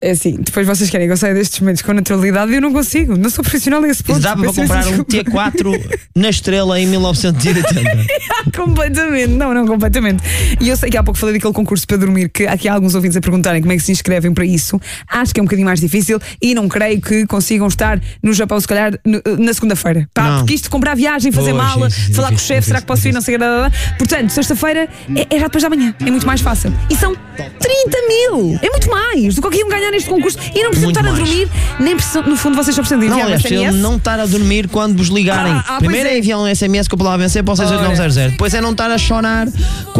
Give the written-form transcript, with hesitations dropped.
É assim, depois vocês querem que eu saia destes momentos com naturalidade e eu não consigo, não sou profissional a esse ponto. Dava para comprar um T4 na Estrela em 1980. Completamente, não completamente. E eu sei que há pouco falei daquele concurso para dormir, que aqui há alguns ouvintes a perguntarem como é que se inscrevem para isso. Acho que é um bocadinho mais difícil e não creio que consigam estar no Japão, se calhar, na segunda-feira. Porque isto, comprar viagem, fazer mala, falar com o chefe, será que posso ir, não sei o que. Portanto, sexta-feira é já depois da manhã, é muito mais fácil. E são 30 mil, é muito mais do que iam ganhar neste concurso e não precisam estar a dormir, nem precisam, no fundo vocês só precisam de enviar um SMS. Não estar a dormir quando vos ligarem. Primeiro é enviar um SMS com a palavra vencer para o 68900. Depois é não estar a chorar